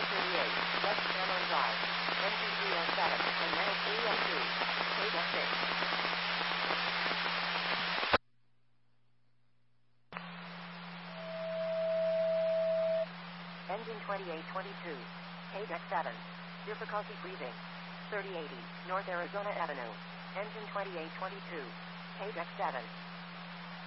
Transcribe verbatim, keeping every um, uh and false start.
thirty-eight, West Cameron Drive. Engine three oh seven, and now three oh two. K deck six. Engine twenty-eight twenty-two. K deck seven. Difficulty breathing. thirty eighty, North Arizona Avenue. Engine twenty-eight twenty-two. K deck seven.